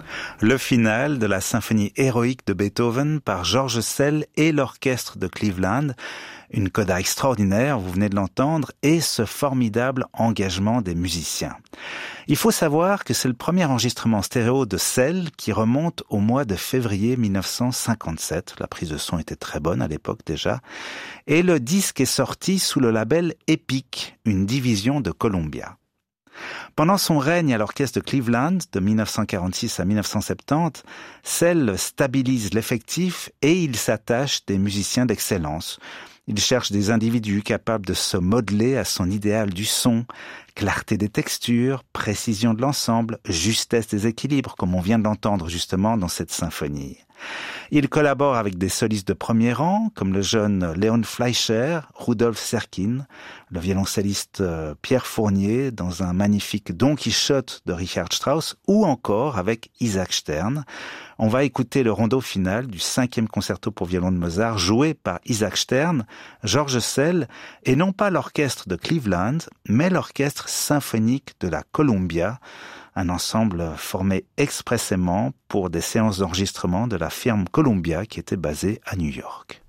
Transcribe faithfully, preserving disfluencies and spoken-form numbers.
Le final de la symphonie héroïque de Beethoven par George Szell et l'orchestre de Cleveland. Une coda extraordinaire, vous venez de l'entendre, et ce formidable engagement des musiciens. Il faut savoir que c'est le premier enregistrement stéréo de Szell qui remonte au mois de février mille neuf cent cinquante-sept. La prise de son était très bonne à l'époque déjà. Et le disque est sorti sous le label Epic, une division de Columbia. Pendant son règne à l'orchestre de Cleveland, de mille neuf cent quarante-six à mille neuf cent soixante-dix, Szell stabilise l'effectif et il s'attache des musiciens d'excellence. Il cherche des individus capables de se modeler à son idéal du son, clarté des textures, précision de l'ensemble, justesse des équilibres, comme on vient de l'entendre justement dans cette symphonie. Il collabore avec des solistes de premier rang, comme le jeune Léon Fleischer, Rudolf Serkin, le violoncelliste Pierre Fournier dans un magnifique Don Quichotte de Richard Strauss, ou encore avec Isaac Stern. On va écouter le rondo final du cinquième concerto pour violon de Mozart, joué par Isaac Stern, George Szell, et non pas l'orchestre de Cleveland, mais l'orchestre symphonique de la Columbia, un ensemble formé expressément pour des séances d'enregistrement de la firme Columbia qui était basée à New York.